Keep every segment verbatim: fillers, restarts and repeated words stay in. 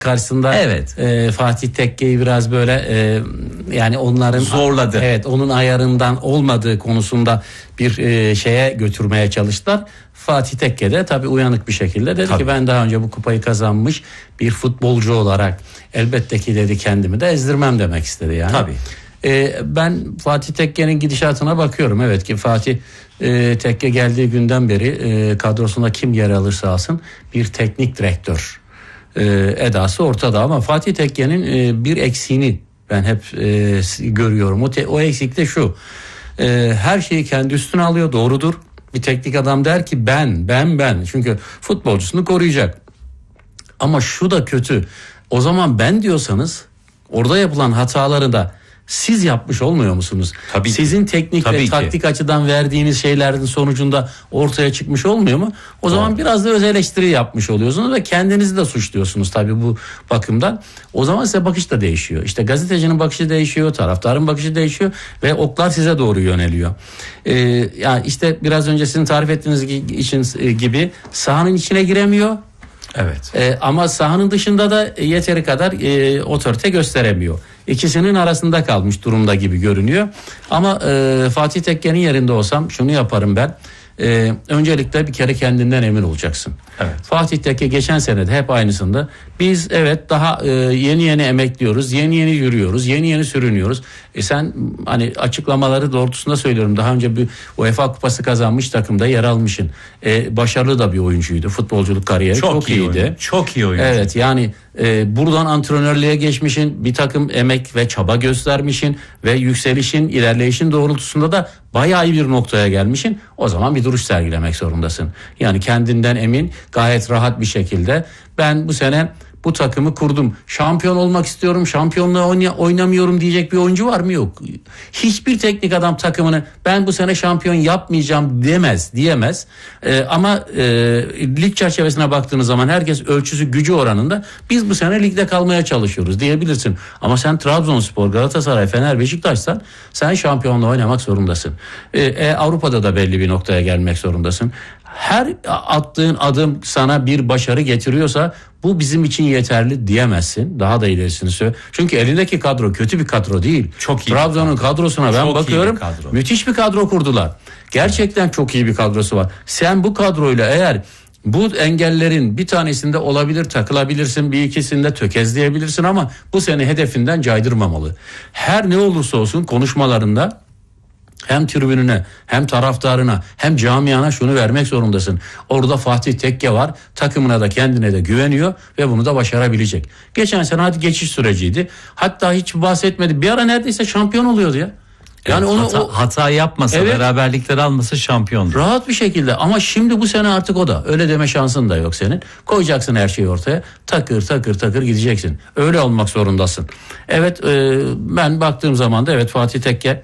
karşısında evet. e, Fatih Tekke'yi biraz böyle e, yani onların zorladı. Evet, onun ayarından olmadığı konusunda bir e, şeye götürmeye çalıştılar. Fatih Tekke de tabii uyanık bir şekilde dedi tabii. ki ben daha önce bu kupayı kazanmış bir futbolcu olarak elbette ki dedi kendimi de ezdirmem demek istedi yani. Tabii. E, ben Fatih Tekke'nin gidişatına bakıyorum. Evet ki Fatih e, Tekke geldiği günden beri e, kadrosunda kim yer alırsa alsın bir teknik direktör e, edası ortada, ama Fatih Tekke'nin e, bir eksiğini ben hep e, görüyorum. O, te, o eksik de şu: e, her şeyi kendi üstüne alıyor, doğrudur. Bir teknik adam der ki ben ben ben çünkü futbolcusunu koruyacak. Ama şu da kötü. O zaman ben diyorsanız orada yapılan hataları da siz yapmış olmuyor musunuz? Tabii Sizin teknik Tabii ve ki. taktik açıdan verdiğiniz şeylerin sonucunda ortaya çıkmış olmuyor mu? O Doğru. zaman biraz da öz eleştiri yapmış oluyorsunuz ve kendinizi de suçluyorsunuz tabii bu bakımdan. O zaman size bakış da değişiyor. İşte gazetecinin bakışı değişiyor, taraftarın bakışı değişiyor ve oklar size doğru yöneliyor. Ee, yani işte biraz önce sizin tarif ettiğiniz için gibi sahanın içine giremiyor. Evet. Ee, ama sahanın dışında da yeteri kadar e, otorite gösteremiyor. İkisinin arasında kalmış durumda gibi görünüyor. Ama e, Fatih Tekke'nin yerinde olsam şunu yaparım ben. E, öncelikle bir kere kendinden emin olacaksın. Evet. Fatih Tekke geçen sene de hep aynısında. Biz evet daha e, yeni yeni emekliyoruz, yeni yeni yürüyoruz, yeni yeni sürünüyoruz. E sen hani açıklamaları doğrultusunda söylüyorum. Daha önce bir UEFA Kupası kazanmış takımda yer almışsın. E, başarılı da bir oyuncuydu. Futbolculuk kariyeri çok, çok iyiydi. Oyuncu, çok iyi oyuncu. Evet yani e, buradan antrenörlüğe geçmişin, bir takım emek ve çaba göstermişin ve yükselişin, ilerleyişin doğrultusunda da bayağı iyi bir noktaya gelmişin. O zaman bir duruş sergilemek zorundasın. Yani kendinden emin, gayet rahat bir şekilde ben bu sene bu takımı kurdum, şampiyon olmak istiyorum, şampiyonluğa oynamıyorum diyecek bir oyuncu var mı? Yok. Hiçbir teknik adam takımını ben bu sene şampiyon yapmayacağım demez, diyemez. Ee, ama e, lig çerçevesine baktığınız zaman herkes ölçüsü gücü oranında biz bu sene ligde kalmaya çalışıyoruz diyebilirsin. Ama sen Trabzonspor, Galatasaray, Fener, Beşiktaş'san sen şampiyonluğa oynamak zorundasın. Ee, e, Avrupa'da da belli bir noktaya gelmek zorundasın. Her attığın adım sana bir başarı getiriyorsa bu bizim için yeterli diyemezsin. Daha da ilerisini söyle. Çünkü elindeki kadro kötü bir kadro değil. Çok iyi. Trabzon'un kadrosuna ben çok bakıyorum. Bir müthiş bir kadro kurdular. Gerçekten evet. Çok iyi bir kadrosu var. Sen bu kadroyla eğer bu engellerin bir tanesinde olabilir, takılabilirsin, bir ikisinde tökezleyebilirsin ama bu seni hedefinden caydırmamalı. Her ne olursa olsun konuşmalarında hem tribününe, hem taraftarına, hem camiana şunu vermek zorundasın. Orada Fatih Tekke var. Takımına da kendine de güveniyor ve bunu da başarabilecek. Geçen sene hadi geçiş süreciydi. Hatta hiç bahsetmedi. Bir ara neredeyse şampiyon oluyordu ya. Yani evet, onu hata, o, hata yapmasa, evet, beraberlikleri almasa şampiyondu. Rahat bir şekilde ama şimdi bu sene artık o da. Öyle deme şansın da yok senin. Koyacaksın her şeyi ortaya. Takır takır takır gideceksin. Öyle olmak zorundasın. Evet e, ben baktığım zaman da evet Fatih Tekke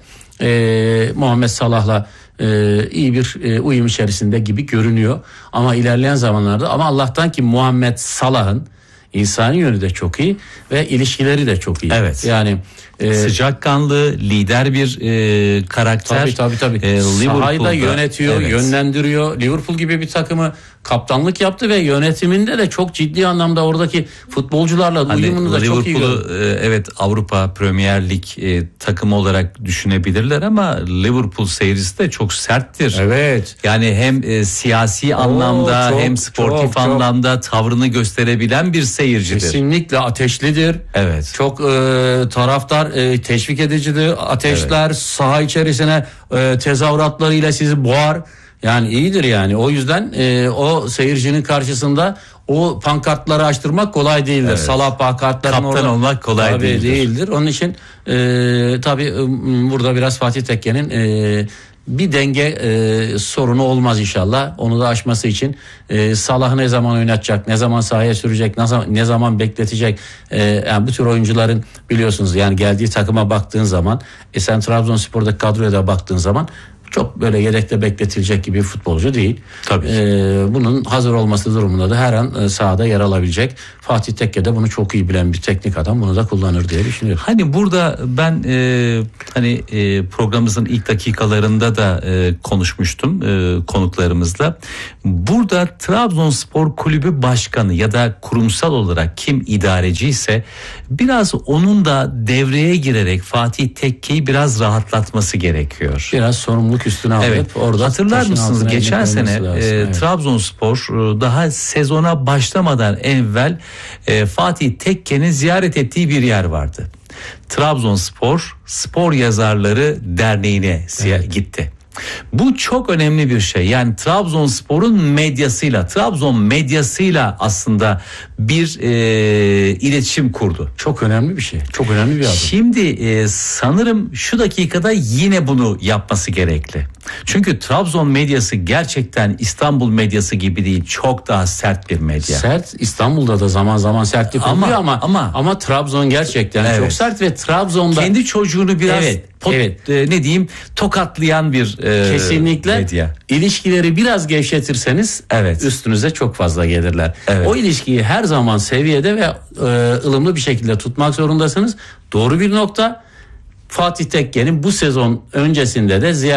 Ee, Muhammed Salah'la e, iyi bir e, uyum içerisinde gibi görünüyor. Ama ilerleyen zamanlarda ama Allah'tan ki Muhammed Salah'ın insani yönü de çok iyi ve ilişkileri de çok iyi. Evet. Yani e, sıcakkanlı, lider bir e, karakter. Tabii tabii tabii. E, Sahayı da yönetiyor, evet, yönlendiriyor. Liverpool gibi bir takımı kaptanlık yaptı ve yönetiminde de çok ciddi anlamda oradaki futbolcularla hani uyumunu da çok iyi gördü. E, evet Avrupa Premier Lig e, takımı olarak düşünebilirler ama Liverpool seyircisi de çok serttir. Evet. Yani hem e, siyasi Oo, anlamda çok, hem sportif çok, anlamda çok. tavrını gösterebilen bir seyircidir. Kesinlikle ateşlidir. Evet. Çok e, taraftar e, teşvik edicidir. Ateşler, evet, saha içerisine e, tezahüratlarıyla sizi boğar. Yani iyidir yani. O yüzden e, o seyircinin karşısında o pankartları açtırmak kolay değildir. Evet. Salah pankartların kaptan orada olmak kolay tabii değildir. değildir. Onun için e, tabii burada biraz Fatih Tekke'nin e, bir denge e, sorunu olmaz inşallah. Onu da aşması için e, Salah'ı ne zaman oynatacak, ne zaman sahaya sürecek, ne zaman, ne zaman bekletecek. E, yani bu tür oyuncuların biliyorsunuz yani geldiği takıma baktığın zaman, e, sen Trabzonspor'daki kadroya da baktığın zaman çok böyle yedekte bekletilecek gibi bir futbolcu değil. Tabii ki. Ee, bunun hazır olması durumunda da her an e, sahada yer alabilecek. Fatih Tekke de bunu çok iyi bilen bir teknik adam, bunu da kullanır diye düşünüyorum. Hani burada ben e, hani e, programımızın ilk dakikalarında da e, konuşmuştum e, konuklarımızla. Burada Trabzonspor Kulübü Başkanı ya da kurumsal olarak kim idareci ise biraz onun da devreye girerek Fatih Tekke'yi biraz rahatlatması gerekiyor. Biraz sorumluluk üstüne alıp Evet. orada Hatırlar taşın mısınız altına geçen elini sene koyması lazım. e, Evet. Trabzonspor e, daha sezona başlamadan evvel e, Fatih Tekke'nin ziyaret ettiği bir yer vardı. Trabzonspor Spor Yazarları Derneği'ne evet. gitti. Bu çok önemli bir şey. Yani Trabzonspor'un medyasıyla, Trabzon medyasıyla aslında bir e, iletişim kurdu. Çok önemli bir şey. Çok önemli bir adım. Şimdi e, sanırım şu dakikada yine bunu yapması gerekli. Çünkü Trabzon medyası gerçekten İstanbul medyası gibi değil, çok daha sert bir medya. Sert, İstanbul'da da zaman zaman sertlik Ama- oluyor ama ama- ama Trabzon gerçekten Evet. çok sert ve Trabzon'da Kendi çocuğunu biraz Evet, pot- evet. e, ne diyeyim tokatlayan bir e, kesinlikle medya. ilişkileri biraz gevşetirseniz Evet. üstünüze çok fazla gelirler. Evet. O ilişkiyi her zaman seviyede ve e, ılımlı bir şekilde tutmak zorundasınız. Doğru bir nokta. Fatih Tekke'nin bu sezon öncesinde de ziyaret